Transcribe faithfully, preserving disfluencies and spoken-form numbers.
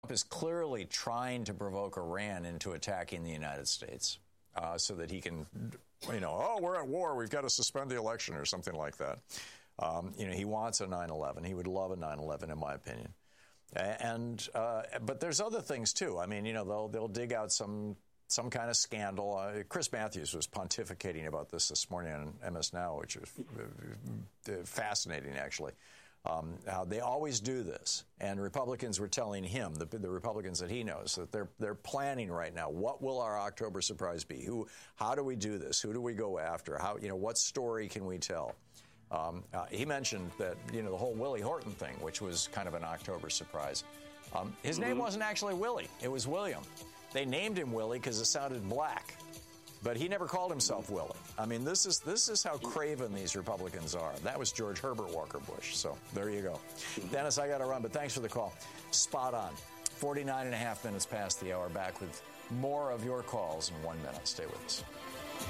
Trump is clearly trying to provoke Iran into attacking the United States uh, so that he can, you know, oh, we're at war, we've got to suspend the election or something like that. Um, you know, he wants a nine eleven. He would love a nine eleven, in my opinion. And uh, but there's other things, too. I mean, you know, they'll they'll dig out some some kind of scandal. Uh, Chris Matthews was pontificating about this this morning on M S Now, which was uh, fascinating, actually. Um, how they always do this. And Republicans were telling him, the, the Republicans that he knows, that they're they're planning right now. What will our October surprise be? Who? How do we do this? Who do we go after? How? You know, what story can we tell? Um, uh, he mentioned that, you know, the whole Willie Horton thing, which was kind of an October surprise. Um, his mm-hmm. name wasn't actually Willie. It was William. They named him Willie because it sounded black. But he never called himself Willie. I mean, this is this is how craven these Republicans are. That was George Herbert Walker Bush. So there you go. Dennis, I got to run, but thanks for the call. Spot on. forty-nine and a half minutes past the hour. Back with more of your calls in one minute. Stay with us.